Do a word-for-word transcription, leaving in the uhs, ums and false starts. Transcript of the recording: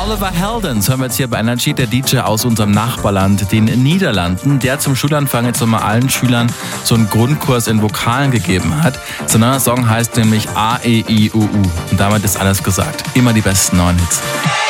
Oliver Heldens hören wir jetzt hier bei Energy, der D J aus unserem Nachbarland, den Niederlanden, der zum Schulanfang jetzt nochmal allen Schülern so einen Grundkurs in Vokalen gegeben hat. Sein neuer Song heißt nämlich A E I O U und damit ist alles gesagt. Immer die besten neuen Hits.